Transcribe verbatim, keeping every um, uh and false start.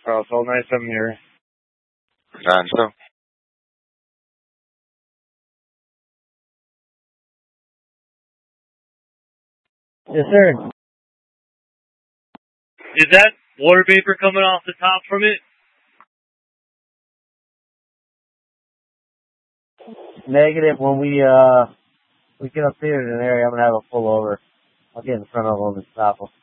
Cross all nine seven here. nine seven. Yes, sir. Is that water vapor coming off the top from it? Negative. When we uh we get up there in an area, I'm gonna have a pull over. I'll get in front of them and stop them.